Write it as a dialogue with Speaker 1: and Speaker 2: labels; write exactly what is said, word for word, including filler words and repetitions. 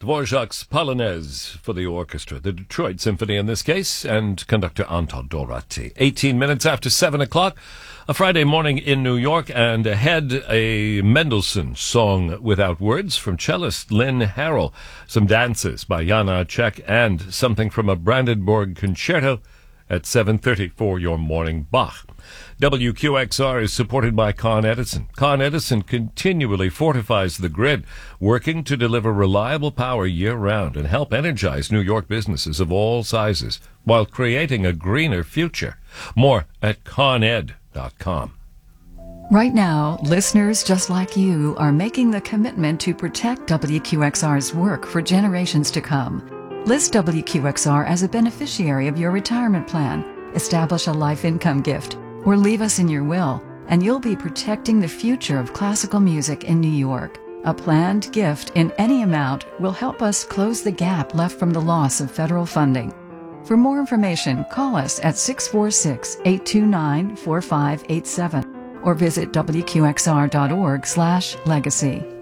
Speaker 1: Dvorak's Polonaise for the orchestra, the Detroit Symphony in this case, and conductor Anton Doroty. eighteen minutes after seven o'clock, a Friday morning in New York, and ahead a Mendelssohn song without words from cellist Lynn Harrell, some dances by Jan Arcek, and something from a Brandenburg concerto at seven thirty for your morning Bach. W Q X R is supported by Con Edison. Con Edison continually fortifies the grid, working to deliver reliable power year-round and help energize New York businesses of all sizes while creating a greener future. More at con ed dot com.
Speaker 2: Right now, listeners just like you are making the commitment to protect W Q X R's work for generations to come. List W Q X R as a beneficiary of your retirement plan, establish a life income gift, or leave us in your will, and you'll be protecting the future of classical music in New York. A planned gift in any amount will help us close the gap left from the loss of federal funding. For more information, call us at six four six, eight two nine, four five eight seven or visit W Q X R dot org slash legacy.